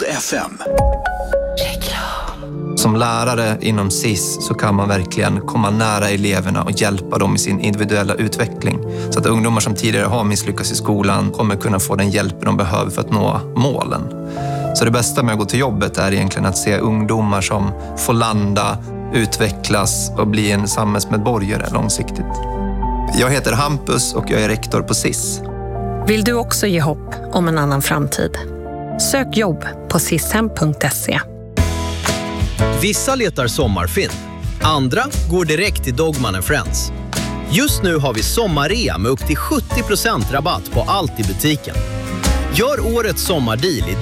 FM. Som lärare inom SIS så kan man verkligen komma nära eleverna och hjälpa dem i sin individuella utveckling. Så att ungdomar som tidigare har misslyckats i skolan kommer kunna få den hjälp de behöver för att nå målen. Så det bästa med att gå till jobbet är egentligen att se ungdomar som får landa, utvecklas och bli en samhällsmedborgare långsiktigt. Jag heter Hampus och jag är rektor på SIS. Vill du också ge hopp om en annan framtid? Sök jobb på sishem.se. Vissa letar sommarfint, andra går direkt till Dogman & Friends. Just nu har vi sommarrea med upp till 70% rabatt på allt i butiken. Gör årets sommardeal i